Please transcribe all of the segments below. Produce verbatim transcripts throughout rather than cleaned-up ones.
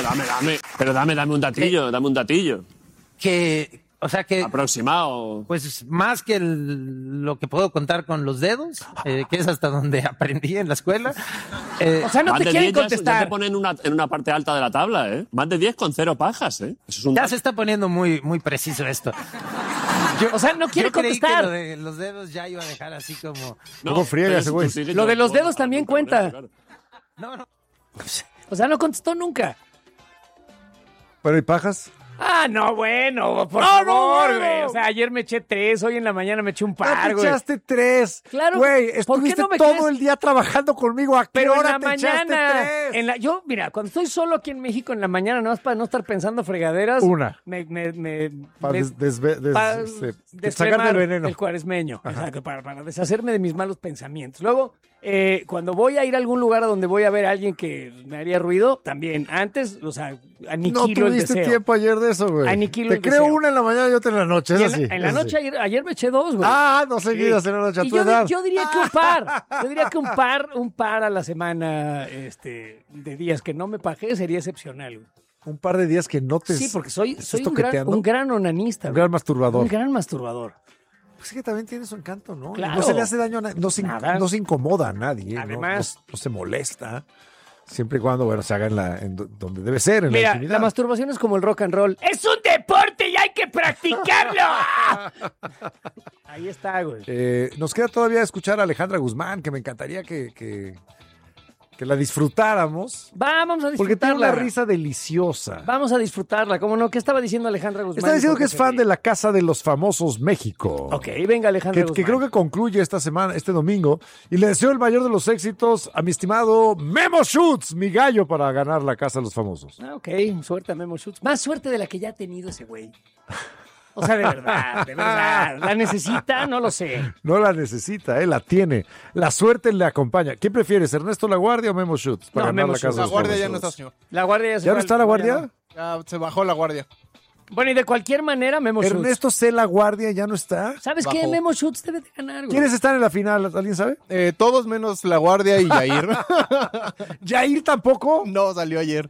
dame, dame, pero dame, dame un datillo, dame un datillo. Que, o sea que... Aproximado. Pues más que el- lo que puedo contar con los dedos, eh, que es hasta donde aprendí en la escuela. Eh, O sea, no Más te de quieren diez ya- contestar. Ya te ponen en una, en una parte alta de la tabla, ¿eh? Más de diez con cero pajas, ¿eh? Eso es un... ya se está poniendo muy, muy preciso esto. O sea, no quiere Yo creí que contestar. lo de los dedos ya iba a dejar así como... No, ¿Cómo friega pero ese si güey? tú sigues, Lo yo de los puedo dedos dejar también un problema, cuenta. claro. No, no. O sea, no contestó nunca. Pero ¿y pajas? Ah, no, bueno, por No, no, favor, bueno. güey. O sea, ayer me eché tres, hoy en la mañana me eché un Ya par, te güey. echaste tres. Claro, Güey, ¿por qué estuviste no me todo crees? el día trabajando conmigo. ¿A qué Pero en hora la te echaste mañana, tres? en la, yo, mira, cuando estoy solo aquí en México en la mañana, nada más para no estar pensando fregaderas. Una. Me, me, me, Para me- des- desve- des- para este, desflemar sacarte el veneno. el cuaresmeño. Exacto, para, para deshacerme de mis malos pensamientos. Luego, eh, cuando voy a ir a algún lugar a donde voy a ver a alguien que me haría ruido, también antes, o sea, No aniquilo el tuviste deseo. tiempo ayer de eso, güey. Aniquilo Te el creo deseo. una en la mañana y otra en la noche. Y Es en, la- así. en la es noche, así. ayer, ayer me eché dos, güey. Ah, no seguidas en la noche a Y tu yo, di- edad. yo diría que un par. Yo diría que un par, un par a la semana este, de días que no me pagué sería excepcional, güey. Un par de días que no te... Sí, porque soy, estás soy un, gran, toqueteando. un gran onanista. Un güey. gran masturbador. Un gran masturbador. Pues es que también tiene su encanto, ¿no? Claro. No se le hace daño a nadie, no se, in- Nada. no se incomoda a nadie, ¿no? Además- no, no se molesta. Siempre y cuando, bueno, se haga en, la, en do- donde debe ser, en la Mira, intimidad. la masturbación es como el rock and roll. ¡Es un deporte y hay que practicarlo! Ahí está, güey. Eh, nos queda todavía escuchar a Alejandra Guzmán, que me encantaría que, que, que la disfrutáramos. Vamos a Porque tiene disfrutarla. una risa deliciosa. Vamos a disfrutarla. ¿Cómo no? ¿Qué estaba diciendo Alejandra Guzmán? Está diciendo ¿Por que qué es se fan ríe? de la Casa de los Famosos México. Ok, venga Alejandra Que, Guzmán. que creo que concluye esta semana, este domingo. Y le deseo el mayor de los éxitos a mi estimado Memo Schutz, mi gallo, para ganar la Casa de los Famosos. Ah, ok, suerte a Memo Schutz. Más suerte de la que ya ha tenido ese güey. O sea, de verdad, de verdad. ¿La necesita? No lo sé. No la necesita, él la tiene. La suerte le acompaña. ¿Quién prefieres, Ernesto La Guardia o Memo Schutz? Para No, ganar Memo la Casa Schutz. de La los guardia ya Famosos? no está, señor. La guardia ya se ¿Ya no fue está al- la Guardia? no. Ya se bajó la guardia. Bueno, y de cualquier manera, Memo Schutz. Ernesto C. La Guardia ya no está. ¿Sabes qué? Bajó. Memo Schutz debe de ganar, güey. ¿Quiénes están en la final? ¿Alguien sabe? Eh, todos menos la guardia y Yair. ¿Yair tampoco? No, salió ayer.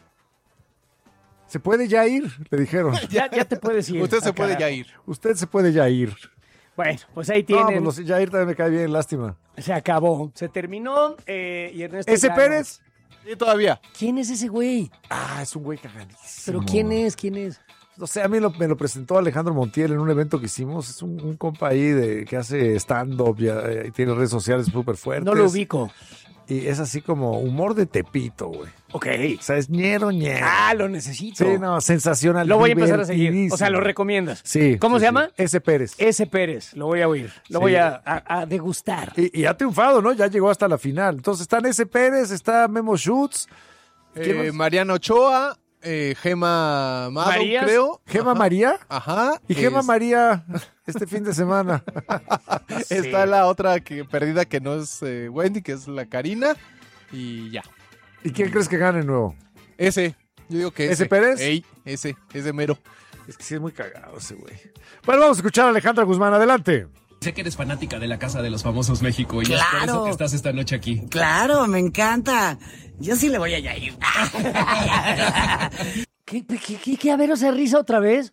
¿Se puede ya ir? Le dijeron. Ya, ya te puedes ir. Usted se Ah, puede carajo. ya ir. Usted se puede ya ir. Bueno, pues ahí No, tienen. pues los Yair también me cae bien, lástima. Se acabó. Se terminó. Eh, y Ernesto ¿Ese ya Pérez? Y todavía. no. ¿Quién es ese güey? Ah, es un güey cagadísimo. ¿Pero quién es? ¿Quién es? No sé, a mí lo- me lo presentó Alejandro Montiel en un evento que hicimos. Es un, un compa ahí de, que hace stand-up y, eh, y tiene redes sociales súper fuertes. No lo ubico. Y es así como humor de Tepito, güey. Ok. O sea, es ñero, ñero. Ah, lo necesito. Sí, no, sensacional. Lo voy a empezar a seguir. divertidísimo. O sea, lo recomiendas. Sí. ¿Cómo sí, se sí. llama? Ese Pérez. Ese Pérez. Lo voy a oír. Lo Sí. voy a, a- a degustar. Y, y ha triunfado, ¿no? Ya llegó hasta la final. Entonces están ese Pérez, está Memo Schutz, ¿quién Eh, más? Mariano Ochoa, eh, Gema Mado, Marías. creo. Gema Ajá. María. Ajá. Y Gema Es- María este fin de semana. Está la otra que perdida que no es eh, Wendy, que es la Karina. Y ya. ¿Y quién crees que gane nuevo? Ese. Yo digo que ese. ¿Ese Pérez? Ey, ese. Ese mero. Es que sí es muy cagado ese güey. Bueno, vamos a escuchar a Alejandra Guzmán. Adelante. Sé que eres fanática de la Casa de los Famosos México y es por Claro. eso que estás esta noche aquí. Claro, me encanta. Yo sí le voy a Yair. ¿Qué, qué, qué, qué, a ver, o sea, risa otra vez?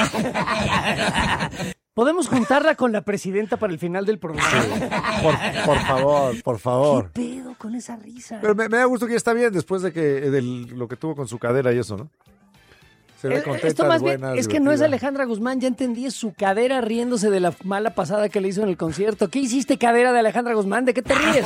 ¿Podemos juntarla con la presidenta para el final del programa? Por, por favor, por ¿Qué favor. pedo con esa risa? Pero me, me da gusto que ya está bien después de que de lo que tuvo con su cadera y eso, ¿no? Se ve Eh, contenta, Esto más bien, buena, es que no es divertida. Alejandra Guzmán, ya entendí, es su cadera riéndose de la mala pasada que le hizo en el concierto. ¿Qué hiciste, cadera de Alejandra Guzmán? ¿De qué te ríes?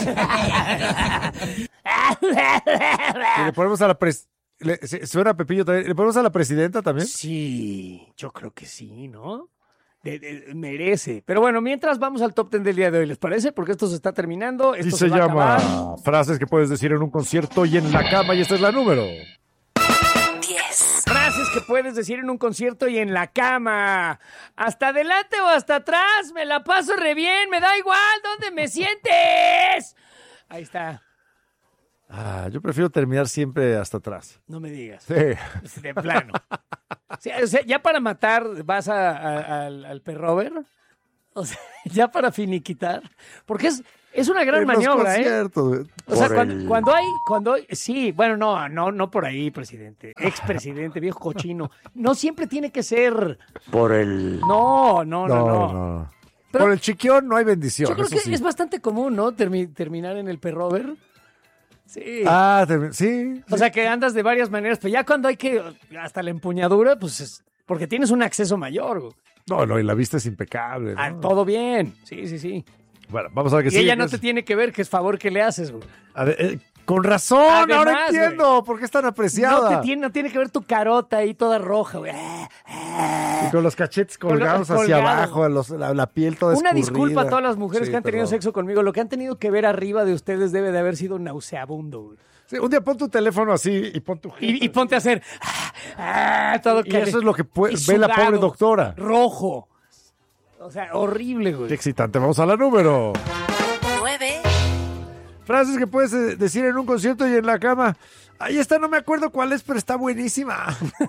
Y le ponemos a la pres... le- se- Suena Pepillo también. ¿Le ponemos a la presidenta también? Sí, yo creo que sí, ¿no? De- de- merece. Pero bueno, mientras vamos al top ten del día de hoy, ¿les parece? Porque esto se está terminando. Esto Y se va a llama acabar. Frases que puedes decir en un concierto y en la cama. Y esta es la número. diez. Frases que puedes decir en un concierto y en la cama. ¿Hasta adelante o hasta atrás? Me la paso re bien, me da igual dónde me sientes. Ahí está, Ah, yo prefiero terminar siempre hasta atrás. no me digas. Sí. De plano. Sí, o sea, ya para matar vas a- a- al, al perrover. O sea, ya para finiquitar. Porque es, Es una gran en los maniobra, ¿eh? conciertos. O sea, Por cuando, el- cuando hay, cuando hay- sí, bueno, no, no, no por ahí, presidente, expresidente, viejo cochino. No siempre tiene que ser. Por el... No, no, no, No, no. no. Pero- Por el chiquión no hay bendición. Yo creo eso que sí. es bastante común, ¿no? Termi- terminar en el perrover. Sí. Ah, termi- sí. O sea, que andas de varias maneras, pero ya cuando hay que, hasta la empuñadura, pues es porque tienes un acceso mayor. güey. No, no, y la vista es impecable. ¿no? Ah, todo bien. Sí, sí, sí. Bueno, vamos a ver qué Y sigue. ella no ¿Qué te es? tiene que ver que es favor que le haces, güey. A ver, eh, con razón, Además, ahora entiendo por qué es tan No apreciada. te tiene, no tiene que ver tu carota ahí toda roja, güey. Y con los cachetes colgados hacia colgado. abajo, los- la, la piel toda Una escurrida. disculpa a todas las mujeres Sí, que han tenido perdón. sexo conmigo. Lo que han tenido que ver arriba de ustedes debe de haber sido nauseabundo, güey. Sí, un día pon tu teléfono así y pon tu... Y, y ponte a hacer ah, todo Y cali- eso es lo que pue- y ve la sudado, pobre doctora. Rojo. O sea, horrible, güey. Qué excitante. Vamos a la número. nueve, Frases que puedes eh, decir en un concierto y en la cama. Ahí está, no me acuerdo cuál es, pero está buenísima.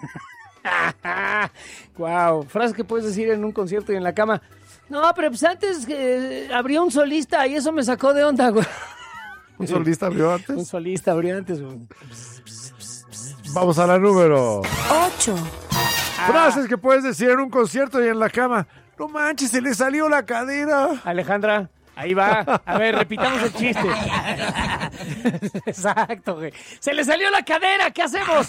Wow, frases que puedes decir en un concierto y en la cama. No, pero pues antes eh, abrió un solista y eso me sacó de onda, güey. ¿Un solista abrió Un antes? solista abrió antes, güey. Vamos a la número. ocho, Frases que puedes decir en un concierto y en la cama. No manches, se le salió la cadera. Alejandra, ahí va. A ver, repitamos el chiste. Exacto, güey. Se le salió la cadera, ¿qué hacemos?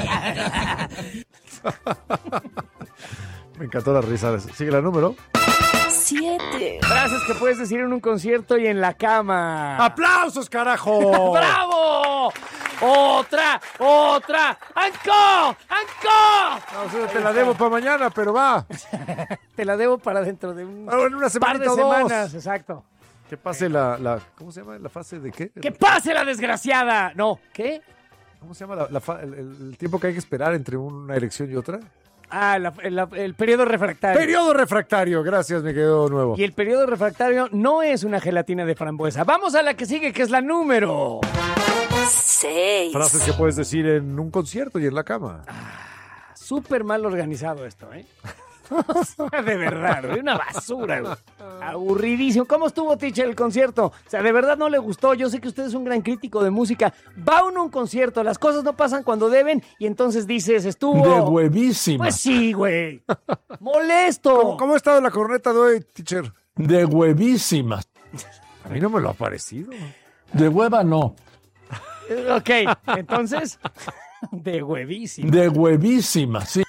Me encantó la risa. Sigue la número. siete, Frases que puedes decir en un concierto y en la cama. ¡Aplausos, carajo! ¡Bravo! ¡Otra! ¡Otra! ¡Anco! ¡Anco! No sé, te la debo para mañana, pero va. Te la debo para dentro de un Ah, en una par de semanita o dos. semanas. Exacto. Que pase la, la... ¿Cómo se llama? ¿La fase de qué? ¡Que pase la desgraciada! No, ¿qué? ¿Cómo se llama la, la fa- el, el tiempo que hay que esperar entre una elección y otra? Ah, la- el, el periodo refractario. Periodo refractario. Gracias, me quedó nuevo. Y el periodo refractario no es una gelatina de frambuesa. Vamos a la que sigue, que es la número. seis, Frases que puedes decir en un concierto y en la cama. Súper mal organizado esto, ¿eh? O sea, de verdad, güey, una basura, güey. Aburridísimo. ¿Cómo estuvo, teacher, el concierto? O sea, de verdad no le gustó. Yo sé que usted es un gran crítico de música. Va uno a un concierto, las cosas no pasan cuando deben y entonces dices, estuvo... De huevísima. Pues sí, güey. Molesto. ¿Cómo, cómo ha estado la corneta de hoy, teacher? De huevísima. A mí no me lo ha parecido. De hueva no. Eh, Ok, entonces, de huevísimo. De huevísima, sí.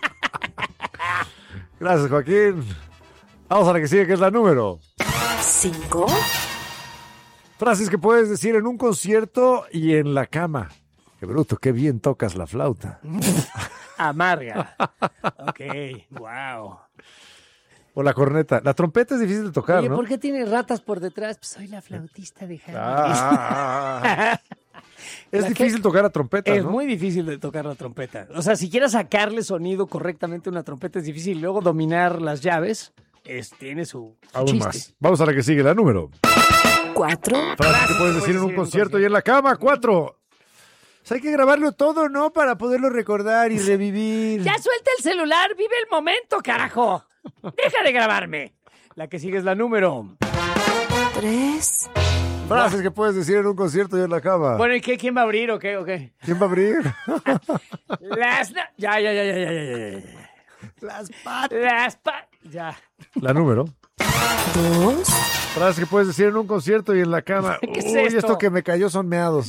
Gracias, Joaquín. Vamos a la que sigue, que es la número. cinco, Frases que puedes decir en un concierto y en la cama. Qué bruto, qué bien tocas la flauta. Amarga. Ok, wow. O la corneta. La trompeta es difícil de tocar, Oye, ¿no? ¿por qué tiene ratas por detrás? Pues soy la flautista de Harry. Ah, ah, ah, ah. Es La difícil que- tocar la trompeta, Es ¿no? muy difícil de tocar la trompeta. O sea, si quieres sacarle sonido correctamente a una trompeta es difícil. Luego dominar las llaves es, tiene su, su Aún chiste. más. Vamos a la que sigue, la número. cuatro, Frases que puedes decir en un concierto y en la cama. Cuatro. O sea, hay que grabarlo todo, ¿no? Para poderlo recordar y revivir. Ya suelta el celular, vive el momento, carajo. Deja de grabarme. La que sigue es la número. tres, Frases que puedes decir en un concierto y en la cama. Bueno, ¿y qué? ¿Quién va a abrir o qué? ¿O qué? ¿Quién va a abrir? Las... na- Ya, ya, ya, ya, ya, ya, ya, ya. Las patas. Las pa... Ya. La número. dos, Frases que puedes decir en un concierto y en la cama. ¿Qué es Uy, esto? esto que me cayó son meados.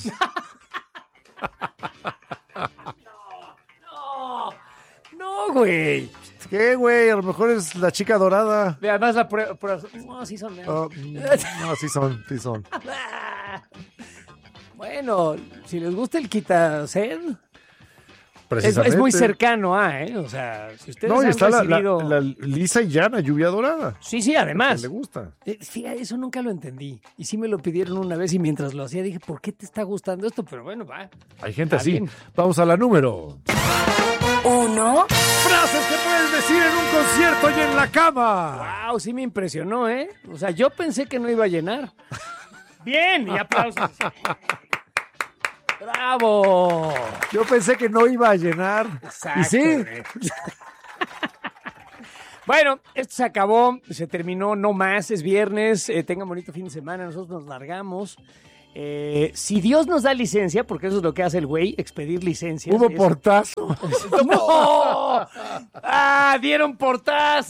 No, no, güey. ¿Qué, güey? A lo mejor es la chica dorada. Ve, además la prueba... No, sí son meados. Oh, mm, no, sí son, sí son. Bueno, si les gusta el quitased, es, Precisamente. es muy cercano a, ¿eh? O sea, si ustedes No, y han está la, la- recibido... la lisa y llana, lluvia dorada. Sí, sí, Que además. le gusta. Eh, Fíjate, eso nunca lo entendí. Y sí me lo pidieron una vez y mientras lo hacía dije, ¿por qué te está gustando esto? Pero bueno, va. Hay gente Está así. bien. Vamos a la número. uno, Frases que puedes decir en un concierto y en la cama. Wow, sí me impresionó, ¿eh? O sea, yo pensé que no iba a llenar. Bien, y aplausos. ¡Bravo! Yo pensé que no iba a llenar. Exacto. ¿Y sí? güey. Bueno, esto se acabó, se terminó, no más, es viernes, eh, tengan bonito fin de semana, nosotros nos largamos. Eh, si Dios nos da licencia, porque eso es lo que hace el güey, expedir licencias. Hubo es... portazo. ¡No! ¡Ah! ¡Dieron portazo!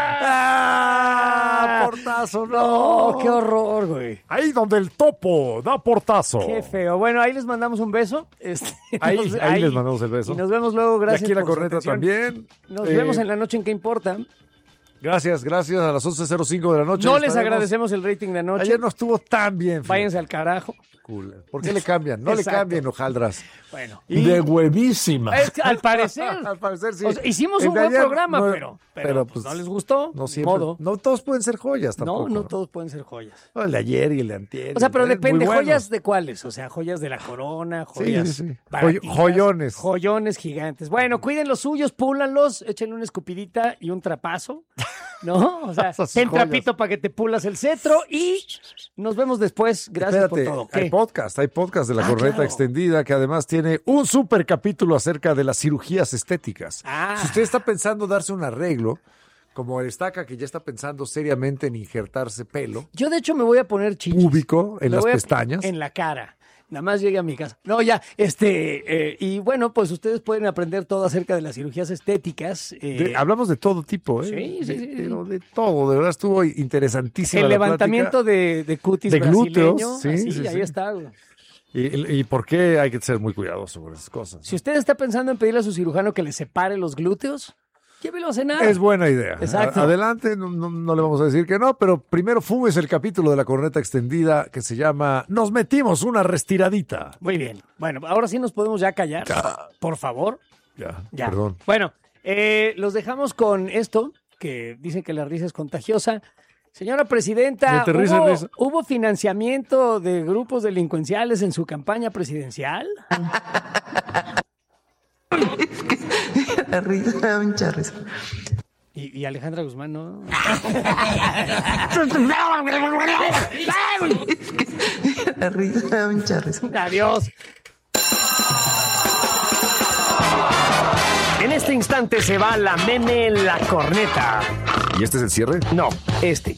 ¡Ah! ¡Ah! Portazo, no. ¡No! ¡Qué horror, güey! Ahí donde el topo da portazo. ¡Qué feo! Bueno, ahí les mandamos un beso. Este, Ahí, nos- ahí les mandamos el beso. Y nos vemos luego, Y gracias aquí la por su corneta atención. también. Nos Eh, vemos en la noche en ¿Qué importa? Gracias, gracias. A las once cero cinco de la noche. No les estaremos. agradecemos el rating de anoche. Ayer no estuvo tan bien. fíjate. Váyanse al carajo. Cool. ¿Por qué le cambian? No Exacto. le cambien, hojaldras. Bueno. Y de huevísima. Es que, al parecer. Al parecer sí. O sea, hicimos El un de buen ayer programa, no- pero, pero, pues, no les gustó. No ni siempre. modo. No todos pueden ser joyas tampoco. No, no todos pueden ser joyas. No, el de ayer y el de antier. O sea, pero muy depende, buenos. ¿joyas de cuáles? O sea, joyas de la corona, joyas sí, sí. baratitas, Joy- joyones. Joyones gigantes. Bueno, cuiden los suyos, púlanlos, échenle una escupidita y un trapazo, ¿no? O sea, Esas ten joyas. trapito para que te pulas el cetro y nos vemos después. Gracias Espérate, por todo. hay ¿Qué? podcast, hay podcast de la Ah, corneta claro. extendida que además tiene un súper capítulo acerca de las cirugías estéticas. Ah. Si usted está pensando darse un arreglo, como el estaca que ya está pensando seriamente en injertarse pelo Yo, de hecho, me voy a poner chichis. púbico en Me las voy a- pestañas. En la cara. Nada más llegue a mi casa. No, ya, este, eh, y bueno, pues ustedes pueden aprender todo acerca de las cirugías estéticas. eh, De- hablamos de todo tipo, ¿eh? Sí, sí, De- sí, sí. pero de todo, de verdad estuvo interesantísima el la levantamiento plática. de, de cutis De glúteos, brasileño. sí, así, sí, ahí sí. está. güey. Y, y por qué hay que ser muy cuidadoso con esas cosas. Si usted está pensando en pedirle a su cirujano que le separe los glúteos, llévelo a cenar. Es buena idea. Exacto. A- Adelante, no, no- no le vamos a decir que no, pero primero fumes el capítulo de la corneta extendida que se llama Nos metimos una restiradita. Muy bien. Bueno, ahora sí nos podemos ya callar. Por favor. Ya, Ya. perdón. Bueno, eh, los dejamos con esto, que dicen que la risa es contagiosa. Señora presidenta, Vete, risa, ¿hubo, risa. ¿hubo financiamiento de grupos delincuenciales en su campaña presidencial? La risa, me da mucha risa. Y, y Alejandra Guzmán, ¿no? La risa, me da mucha risa. Adiós. En este instante se va la meme La Corneta. ¿Y este es el cierre? No, este.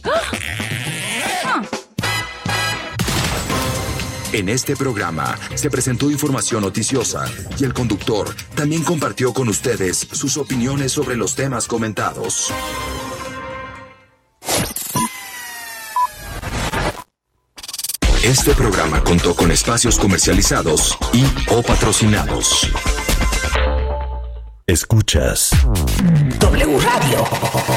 En este programa se presentó información noticiosa y el conductor también compartió con ustedes sus opiniones sobre los temas comentados. Este programa contó con espacios comercializados y o patrocinados. Escuchas W Radio.